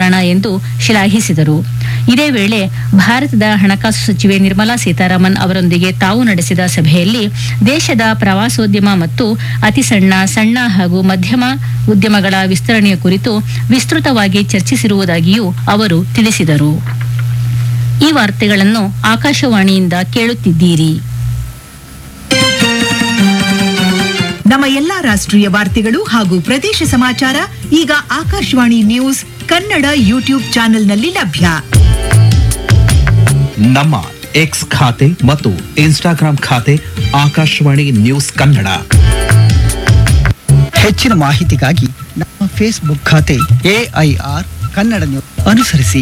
ಕಾರಣ ಎಂದು ಶ್ಲಾಘಿಸಿದರು. ಇದೇ ವೇಳೆ ಭಾರತದ ಹಣಕಾಸು ಸಚಿವೆ ನಿರ್ಮಲಾ ಸೀತಾರಾಮನ್ ಅವರೊಂದಿಗೆ ತಾವು ನಡೆಸಿದ ಸಭೆಯಲ್ಲಿ ದೇಶದ ಪ್ರವಾಸೋದ್ಯಮ ಮತ್ತು ಅತಿ ಸಣ್ಣ ಹಾಗೂ ಮಧ್ಯಮ ಉದ್ಯಮಗಳ ವಿಸ್ತರಣೆಯ ಕುರಿತು ವಿಸ್ತೃತವಾಗಿ ಚರ್ಚಿಸಿರುವುದಾಗಿಯೂ ಅವರು ತಿಳಿಸಿದರು. ಈ ವಾರ್ತೆಗಳನ್ನು ಆಕಾಶವಾಣಿಯಿಂದ ಕೇಳುತ್ತಿದ್ದೀರಿ. ನಮ್ಮ ಎಲ್ಲಾ ರಾಷ್ಟ್ರೀಯ ವಾರ್ತೆಗಳು ಹಾಗೂ ಪ್ರದೇಶ ಸಮಾಚಾರ ಈಗ ಆಕಾಶವಾಣಿ ನ್ಯೂಸ್ ಕನ್ನಡ ಯೂಟ್ಯೂಬ್ ಚಾನೆಲ್ನಲ್ಲಿ ಲಭ್ಯ. ನಮ್ಮ ಎಕ್ಸ್ ಖಾತೆ ಮತ್ತು ಇನ್ಸ್ಟಾಗ್ರಾಂ ಖಾತೆ ಆಕಾಶವಾಣಿ ನ್ಯೂಸ್ ಕನ್ನಡ. ಹೆಚ್ಚಿನ ಮಾಹಿತಿಗಾಗಿ ನಮ್ಮ ಫೇಸ್ಬುಕ್ ಖಾತೆ AIR ಕನ್ನಡ ನ್ಯೂಸ್ ಅನುಸರಿಸಿ.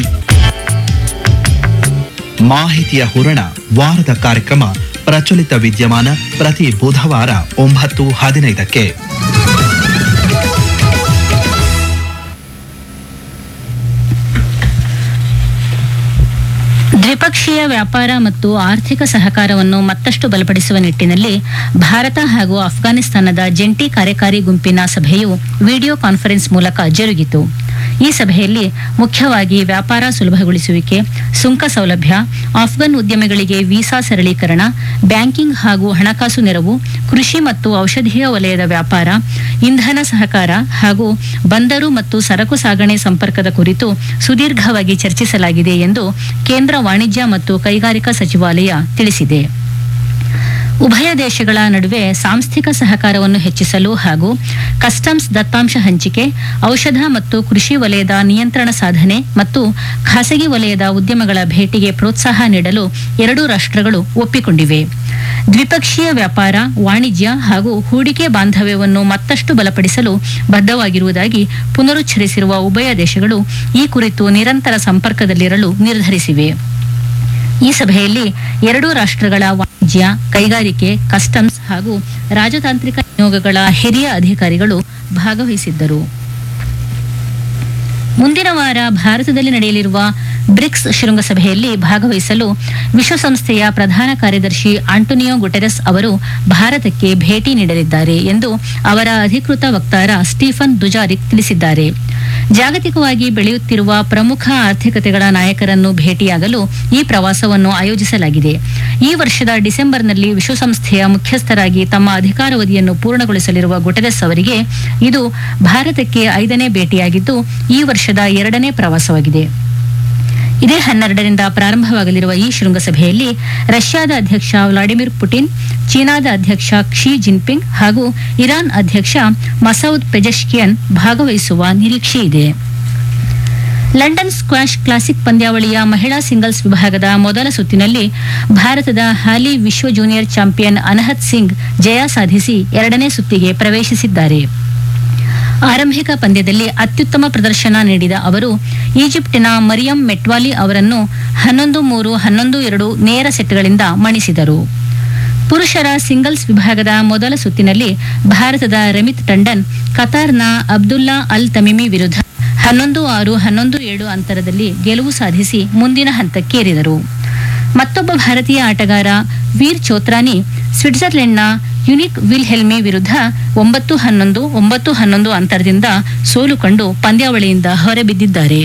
ಮಾಹಿತಿಯ ಹೂರಣ ವಾರದ ಕಾರ್ಯಕ್ರಮ ಪ್ರಚಲಿತ ವಿದ್ಯಮಾನ ಪ್ರತಿ ಬುಧವಾರ 9:15ಕ್ಕೆ. ದ್ವಿಪಕ್ಷೀಯ ವ್ಯಾಪಾರ ಮತ್ತು ಆರ್ಥಿಕ ಸಹಕಾರವನ್ನು ಮತ್ತಷ್ಟು ಬಲಪಡಿಸುವ ನಿಟ್ಟಿನಲ್ಲಿ ಭಾರತ ಹಾಗೂ ಅಫ್ಘಾನಿಸ್ತಾನದ ಜಂಟಿ ಕಾರ್ಯಕಾರಿ ಗುಂಪಿನ ಸಭೆಯು ವಿಡಿಯೋ ಕಾನ್ಫರೆನ್ಸ್ ಮೂಲಕ ಜರುಗಿತು. ಈ ಸಭೆಯಲ್ಲಿ ಮುಖ್ಯವಾಗಿ ವ್ಯಾಪಾರ ಸುಲಭಗೊಳಿಸುವಿಕೆ, ಸುಂಕ ಸೌಲಭ್ಯ, ಆಫ್ಘನ್ ಉದ್ಯಮಿಗಳಿಗೆ ವೀಸಾ ಸರಳೀಕರಣ, ಬ್ಯಾಂಕಿಂಗ್ ಹಾಗೂ ಹಣಕಾಸು ನೆರವು, ಕೃಷಿ ಮತ್ತು ಔಷಧೀಯ ವಲಯದ ವ್ಯಾಪಾರ, ಇಂಧನ ಸಹಕಾರ ಹಾಗೂ ಬಂದರು ಮತ್ತು ಸರಕು ಸಾಗಣೆ ಸಂಪರ್ಕದ ಕುರಿತು ಸುದೀರ್ಘವಾಗಿ ಚರ್ಚಿಸಲಾಗಿದೆ ಎಂದು ಕೇಂದ್ರ ವಾಣಿಜ್ಯ ಮತ್ತು ಕೈಗಾರಿಕಾ ಸಚಿವಾಲಯ ತಿಳಿಸಿದೆ. ಉಭಯ ದೇಶಗಳ ನಡುವೆ ಸಾಂಸ್ಥಿಕ ಸಹಕಾರವನ್ನು ಹೆಚ್ಚಿಸಲು ಹಾಗೂ ಕಸ್ಟಮ್ಸ್ ದತ್ತಾಂಶ ಹಂಚಿಕೆ, ಔಷಧ ಮತ್ತು ಕೃಷಿ ವಲಯದ ನಿಯಂತ್ರಣ ಸಾಧನೆ ಮತ್ತು ಖಾಸಗಿ ವಲಯದ ಉದ್ಯಮಗಳ ಭೇಟಿಗೆ ಪ್ರೋತ್ಸಾಹ ನೀಡಲು ಎರಡೂ ರಾಷ್ಟ್ರಗಳು ಒಪ್ಪಿಕೊಂಡಿವೆ. ದ್ವಿಪಕ್ಷೀಯ ವ್ಯಾಪಾರ, ವಾಣಿಜ್ಯ ಹಾಗೂ ಹೂಡಿಕೆ ಬಾಂಧವ್ಯವನ್ನು ಮತ್ತಷ್ಟು ಬಲಪಡಿಸಲು ಬದ್ಧವಾಗಿರುವುದಾಗಿ ಪುನರುಚ್ಚರಿಸಿರುವ ಉಭಯ ದೇಶಗಳು ಈ ಕುರಿತು ನಿರಂತರ ಸಂಪರ್ಕದಲ್ಲಿರಲು ನಿರ್ಧರಿಸಿವೆ. ಈ ಸಭೆಯಲ್ಲಿ ಎರಡೂ ರಾಷ್ಟ್ರಗಳ ವಾಣಿಜ್ಯ, ಕೈಗಾರಿಕೆ, ಕಸ್ಟಮ್ಸ್ ಹಾಗೂ ರಾಜತಾಂತ್ರಿಕ ನಿಯೋಗಗಳ ಹಿರಿಯ ಅಧಿಕಾರಿಗಳು ಭಾಗವಹಿಸಿದ್ದರು. ಮುಂದಿನ ವಾರ ಭಾರತದಲ್ಲಿ ನಡೆಯಲಿರುವ ಬ್ರಿಕ್ಸ್ ಶೃಂಗಸಭೆಯಲ್ಲಿ ಭಾಗವಹಿಸಲು ವಿಶ್ವಸಂಸ್ಥೆಯ ಪ್ರಧಾನ ಕಾರ್ಯದರ್ಶಿ ಆಂಟೋನಿಯೋ ಗುಟೆರಸ್ ಅವರು ಭಾರತಕ್ಕೆ ಭೇಟಿ ನೀಡಲಿದ್ದಾರೆ ಎಂದು ಅವರ ಅಧಿಕೃತ ವಕ್ತಾರ ಸ್ಟೀಫನ್ ದುಜಾರಿಕ್ ತಿಳಿಸಿದ್ದಾರೆ. ಜಾಗತಿಕವಾಗಿ ಬೆಳೆಯುತ್ತಿರುವ ಪ್ರಮುಖ ಆರ್ಥಿಕತೆಗಳ ನಾಯಕರನ್ನು ಭೇಟಿಯಾಗಲು ಈ ಪ್ರವಾಸವನ್ನು ಆಯೋಜಿಸಲಾಗಿದೆ. ಈ ವರ್ಷದ ಡಿಸೆಂಬರ್ನಲ್ಲಿ ವಿಶ್ವಸಂಸ್ಥೆಯ ಮುಖ್ಯಸ್ಥರಾಗಿ ತಮ್ಮ ಅಧಿಕಾರಾವಧಿಯನ್ನು ಪೂರ್ಣಗೊಳಿಸಲಿರುವ ಗುಟೆರಸ್ ಅವರಿಗೆ ಇದು ಭಾರತಕ್ಕೆ 5ನೇ ಭೇಟಿಯಾಗಿದ್ದು ಈ ವರ್ಷದ 2ನೇ ಪ್ರವಾಸವಾಗಿದೆ. ಇದೇ 12ರಿಂದ ಪ್ರಾರಂಭವಾಗಲಿರುವ ಈ ಶೃಂಗಸಭೆಯಲ್ಲಿ ರಷ್ಯಾದ ಅಧ್ಯಕ್ಷ ವ್ಲಾಡಿಮಿರ್ ಪುಟಿನ್, ಚೀನಾದ ಅಧ್ಯಕ್ಷ ಕ್ಸಿ ಜಿನ್ಪಿಂಗ್ ಹಾಗೂ ಇರಾನ್ ಅಧ್ಯಕ್ಷ ಮಸೌದ್ ಪೆಜೆಶ್ಕಿಯನ್ ಭಾಗವಹಿಸುವ ನಿರೀಕ್ಷೆಯಿದೆ. ಲಂಡನ್ ಸ್ಕ್ವಾಷ್ ಕ್ಲಾಸಿಕ್ ಪಂದ್ಯಾವಳಿಯ ಮಹಿಳಾ ಸಿಂಗಲ್ಸ್ ವಿಭಾಗದ ಮೊದಲ ಸುತ್ತಿನಲ್ಲಿ ಭಾರತದ ಹಾಲಿ ವಿಶ್ವ ಜೂನಿಯರ್ ಚಾಂಪಿಯನ್ ಅನಹತ್ ಸಿಂಗ್ ಜಯ ಸಾಧಿಸಿ 2ನೇ ಸುತ್ತಿಗೆ ಪ್ರವೇಶಿಸಿದ್ದಾರೆ. ಆರಂಭಿಕ ಪಂದ್ಯದಲ್ಲಿ ಅತ್ಯುತ್ತಮ ಪ್ರದರ್ಶನ ನೀಡಿದ ಅವರು ಈಜಿಪ್ಟಿನ ಮರಿಯಂ ಮೆಟ್ವಾಲಿ ಅವರನ್ನು 11-3, 11-2 ನೇರ ಸೆಟ್ಗಳಿಂದ ಮಣಿಸಿದರು. ಪುರುಷರ ಸಿಂಗಲ್ಸ್ ವಿಭಾಗದ ಮೊದಲ ಸುತ್ತಿನಲ್ಲಿ ಭಾರತದ ರಮಿತ್ ಟಂಡನ್ ಕತಾರ್ನ ಅಬ್ದುಲ್ಲಾ ಅಲ್ ತಮಿಮಿ ವಿರುದ್ಧ 11-6, 11-7 ಅಂತರದಲ್ಲಿ ಗೆಲುವು ಸಾಧಿಸಿ ಮುಂದಿನ ಹಂತಕ್ಕೇರಿದರು. ಮತ್ತೊಬ್ಬ ಭಾರತೀಯ ಆಟಗಾರ ವೀರ್ ಚೋತ್ರಾನಿ ಸ್ವಿಟ್ಜರ್ಲೆಂಡ್ನ ಯುನಿಕ್ ವಿಲ್ಹೆಲ್ಮಿ ವಿರುದ್ಧ 9-11, 9-11 ಅಂತರದಿಂದ ಸೋಲು ಕಂಡು ಪಂದ್ಯಾವಳಿಯಿಂದ ಹೊರಬಿದ್ದಿದ್ದಾರೆ.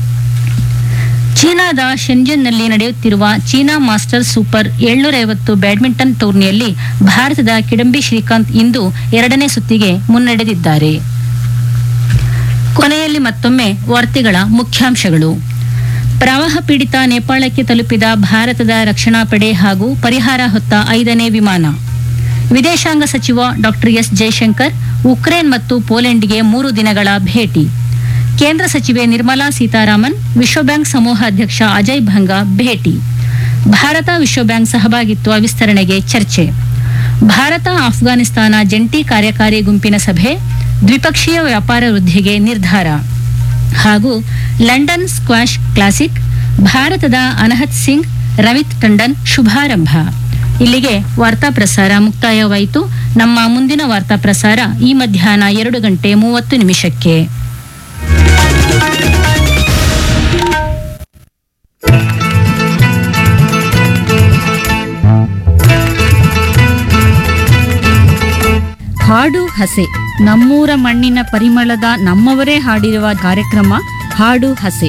ಚೀನಾದ ಶೆಂಜನ್ನಲ್ಲಿ ನಡೆಯುತ್ತಿರುವ ಚೀನಾ ಮಾಸ್ಟರ್ಸ್ ಸೂಪರ್ 750 ಬ್ಯಾಡ್ಮಿಂಟನ್ ಟೂರ್ನಿಯಲ್ಲಿ ಭಾರತದ ಕಿಡಂಬಿ ಶ್ರೀಕಾಂತ್ ಇಂದು 2ನೇ ಸುತ್ತಿಗೆ ಮುನ್ನಡೆದಿದ್ದಾರೆ. ಕೊನೆಯಲ್ಲಿ ಮತ್ತೊಮ್ಮೆ ವಾರ್ತೆಗಳ ಮುಖ್ಯಾಂಶಗಳು. ಪ್ರವಾಹ ಪೀಡಿತ ನೇಪಾಳಕ್ಕೆ ತಲುಪಿದ ಭಾರತದ ರಕ್ಷಣಾ ಪಡೆ ಹಾಗೂ ಪರಿಹಾರ ಹೊತ್ತ 5ನೇ ವಿಮಾನ. ವಿದೇಶಾಂಗ ಸಚಿವ ಡಾ ಎಸ್ ಜೈಶಂಕರ್ ಉಕ್ರೇನ್ ಮತ್ತು ಪೋಲೆಂಡ್ಗೆ 3 ದಿನಗಳ ಭೇಟಿ. ಕೇಂದ್ರ ಸಚಿವೆ ನಿರ್ಮಲಾ ಸೀತಾರಾಮನ್ ವಿಶ್ವಬ್ಯಾಂಕ್ ಸಮೂಹ ಅಧ್ಯಕ್ಷ ಅಜಯ್ ಭಂಗಾ ಭೇಟಿ. ಭಾರತ ವಿಶ್ವಬ್ಯಾಂಕ್ ಸಹಭಾಗಿತ್ವ ವಿಸ್ತರಣೆಗೆ ಚರ್ಚೆ. ಭಾರತ ಆಫ್ಘಾನಿಸ್ತಾನ ಜಂಟಿ ಕಾರ್ಯಕಾರಿ ಗುಂಪಿನ ಸಭೆ, ದ್ವಿಪಕ್ಷೀಯ ವ್ಯಾಪಾರ ವೃದ್ಧಿಗೆ ನಿರ್ಧಾರ. ಹಾಗೂ ಲಂಡನ್ ಸ್ಕ್ವಾಷ್ ಕ್ಲಾಸಿಕ್, ಭಾರತದ ಅನಹತ್ ಸಿಂಗ್, ರಮಿತ್ ಟಂಡನ್ ಶುಭಾರಂಭ. ಇಲ್ಲಿಗೆ ವಾರ್ತಾ ಪ್ರಸಾರ ಮುಕ್ತಾಯವಾಯಿತು. ನಮ್ಮ ಮುಂದಿನ ವಾರ್ತಾ ಪ್ರಸಾರ ಈ ಮಧ್ಯಾಹ್ನ 2:30 ಹಾಡು ಹಸೆ, ನಮ್ಮೂರ ಮಣ್ಣಿನ ಪರಿಮಳದ ನಮ್ಮವರೇ ಹಾಡಿರುವ ಕಾರ್ಯಕ್ರಮ ಹಾಡು ಹಸೆ.